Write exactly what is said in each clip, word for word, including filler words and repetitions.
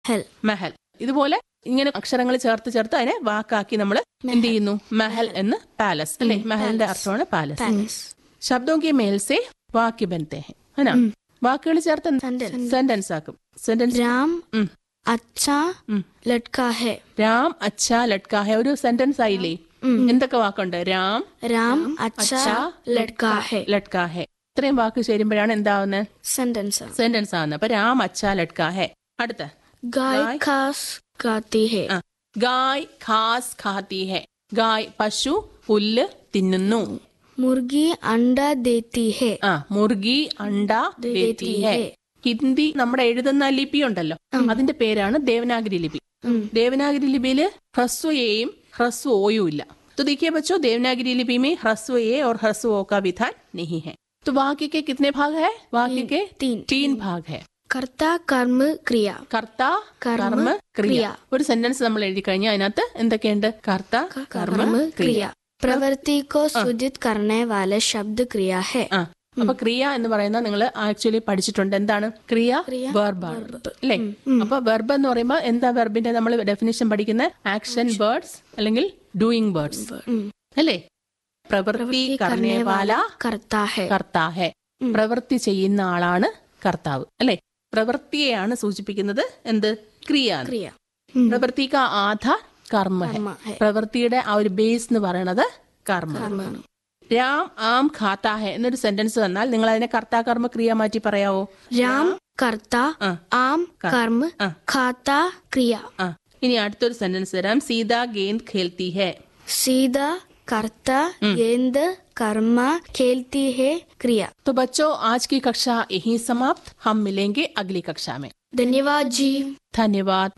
Hell Mahal. ഇതുപോലെ ഇങ്ങനെ അക്ഷരങ്ങൾ ചേർത്ത് ചേർത്ത് അതിനെ വാക്കാക്കി നമ്മൾ എന്ത് ചെയ്യുന്നു? മെഹൽ എന്ന് പാലസ് അല്ലെ? മെഹലിന്റെ അർത്ഥമാണ് പാലസ്. ശബ്ദോं के मेल से वाक्य बनते हैं, है ना? വാക്കുകൾ ചേർത്ത് സെന്റൻസ് ആക്കും. സെന്റൻസ്. രാം അച്ഛാ ലട്കാ ഹെ. രാം അച്ഛാ ലട്കാ ഹെ ഒരു സെന്റൻസ് ആയില്ലേ? എന്തൊക്കെ വാക്കുണ്ട്? രാം രാം അച്ഛാ ലട്കാ ഹെ. ലട്കാ ഹെ. ഇത്രയും വാക്ക് ചേരുമ്പോഴാണ് എന്താവുന്നത്? സെന്റൻസ് സെന്റൻസ് ആവുന്നത്. അപ്പൊ രാം അച്ഛാ ലട്കാ ഹെ. അടുത്ത ഗായ് ഖാസ് ഖാത്തി ഹെ. ഗായ് ഖാസ് ഖാത്തി ഹെ. ഗായ് പശു പുല്ല് തിന്നുന്നു. മുർഗി അണ്ട ദേത്തി ഹെ. ആ മുർഗി അണ്ട ദേത്തി ഹെ. ഹിന്ദി നമ്മുടെ എഴുതുന്ന ലിപി ഉണ്ടല്ലോ, അതിന്റെ പേരാണ് ദേവനാഗരി ലിപി. ദേവനാഗരി ലിപിയില് ഹ്രസ്വ എയും ഹ്രസ്വ ഓയും ഇല്ല. तो देखिए बच्चों, देवनागरी लिपि में ह्रस्व ए और ह्रस्व ओ का विधान नहीं है. तो वाक्य के कितने भाग है? वाक्य के तीन तीन भाग है. കർത്ത കർമ്മ ക്രിയ. കർത്ത കർമ്മ ക്രിയ. ഒരു സെന്റൻസ് നമ്മൾ എഴുതി കഴിഞ്ഞാൽ അതിനകത്ത് എന്തൊക്കെയുണ്ട്? കർത്ത കർമ്മ ക്രിയ. പ്രവൃത്തി കോ സൂചിത് കർണേ വാല ശബ്ദ ക്രിയ ഹെ. അപ്പൊ ക്രിയ എന്ന് പറയുന്നത് നിങ്ങൾ ആക്ച്വലി പഠിച്ചിട്ടുണ്ട്. എന്താണ് ക്രിയ? വെർബാണ് അല്ലേ? അപ്പൊ വെർബ് എന്ന് പറയുമ്പോൾ എന്താ വെർബിന്റെ നമ്മൾ ഡെഫിനിഷൻ പഠിക്കുന്ന? ആക്ഷൻ വേർഡ്സ് അല്ലെങ്കിൽ ഡൂയിങ് വേർഡ്സ് അല്ലേ? പ്രവൃത്തി കർണേ വാല കർത്താ ഹെ. കർത്താ ഹെ. പ്രവൃത്തി ചെയ്യുന്ന ആളാണ് കർത്താവ് അല്ലെ? പ്രവൃത്തിയെയാണ് സൂചിപ്പിക്കുന്നത്. എന്ത്? ക്രിയ. പ്രവൃത്തി കാ ആധാർ കർമ്മ ഹെ. പ്രവൃത്തിയുടെ ആ ഒരു ബേസ് എന്ന് പറയുന്നത് കർമ്മ. രാം ആം ഖാത്താ ഹെ എന്നൊരു സെന്റൻസ് തന്നാൽ നിങ്ങൾ അതിനെ കർത്താ കർമ്മ ക്രിയ മാറ്റി പറയാവോ? രാം കർത്ത ആം കർമ്മ ഖാത്താ ക്രിയ. ഇനി അടുത്തൊരു സെന്റൻസ് തരാം. സീത ഗേന്ദ് ഖേൽത്തി ഹെ. സീത कर्ता गेंद कर्मा खेलती है क्रिया. तो बच्चों, आज की कक्षा यहीं समाप्त. हम मिलेंगे अगली कक्षा में. धन्यवाद जी. धन्यवाद.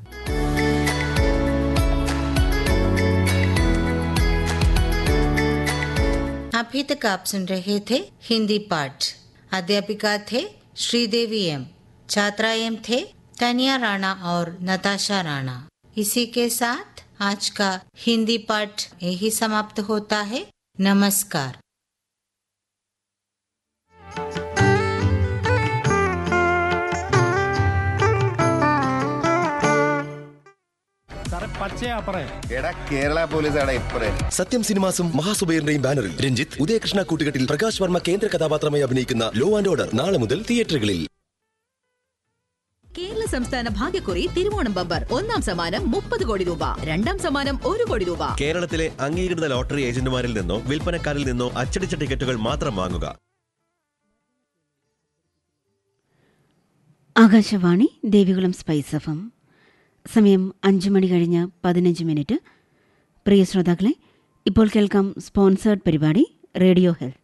अभी तक आप सुन रहे थे हिंदी पाठ. अध्यापिका थे श्रीदेवी एम. छात्रा एम थे तनिया राणा और नताशा राणा. इसी के साथ आज का हिंदी पाठ यही समाप्त होता है. नमस्कार. കേരള പോലീസാണ് ഇപ്പറേ. സത്യം സിനിമാസും മഹാസുബൈറിന്റെയും ബാനറിൽ രഞ്ജിത്ത് ഉദയകൃഷ്ണ കൂട്ടുകെട്ടിൽ പ്രകാശ് വർമ്മ കേന്ദ്ര കഥാപാത്രമായി അഭിനയിക്കുന്ന ലോ ആൻഡ് ഓർഡർ നാളെ മുതൽ തിയേറ്ററുകളിൽ. കേരള സംസ്ഥാന ഭാഗ്യക്കുറി തിരുവോണം ബമ്പർ. ഒന്നാം സമ്മാനം മുപ്പത് കോടി രൂപ, രണ്ടാം സമ്മാനം ഒരു കോടി രൂപ. കേരളത്തിലെ അംഗീകൃത ലോട്ടറി ഏജന്റുമാരിൽ നിന്നോ വിൽപ്പനക്കാരിൽ നിന്നോ അച്ചടിച്ച ടിക്കറ്റുകൾ മാത്രം വാങ്ങുക. Akashvani Devikulam spice F M. സമയം അഞ്ചു മണി കഴിഞ്ഞ് പതിനഞ്ച് മിനിറ്റ്. പ്രിയ ശ്രോതാക്കളെ, ഇപ്പോൾ കേൾക്കാം സ്പോൺസേർഡ് പരിപാടി റേഡിയോ ഹെൽത്ത്.